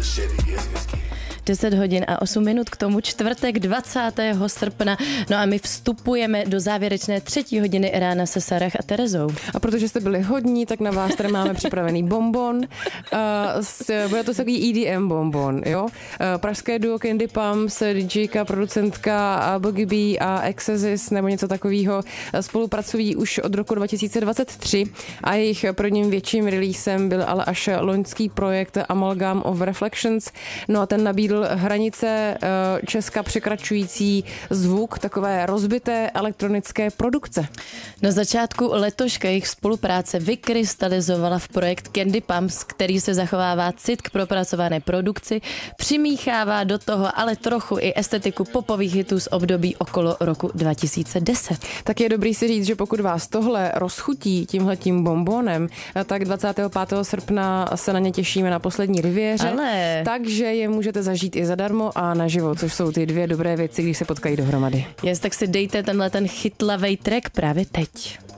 10 hodin a 8 minut, k tomu čtvrtek 20. srpna. No a my vstupujeme do závěrečné 3. hodiny rána se Sarah a Terezou. A protože jste byli hodní, tak na vás tady máme připravený bonbon. Bude to takový EDM bonbon, jo? Pražské duo Candy Pumps, DJka, producentka Boogie B a Exesis nebo něco takového spolupracují už od roku 2023 a jejich prvním větším releasem byl ale až loňský projekt Amalgam of Reflections. No a ten nabídl hranice Česka překračující zvuk takové rozbité elektronické produkce. Na začátku letoška jejich spolupráce vykrystalizovala v projekt Candy Pumps, který se zachovává cit k propracované produkci, přimíchává do toho ale trochu i estetiku popových hitů z období okolo roku 2010. Tak je dobrý si říct, že pokud vás tohle rozchutí tímhletím bonbonem, tak 25. srpna se na ně těšíme na poslední riviéře, takže je můžete zažít i zadarmo a naživo, což jsou ty dvě dobré věci, když se potkají dohromady. Tak si dejte ten chytlavej track právě teď.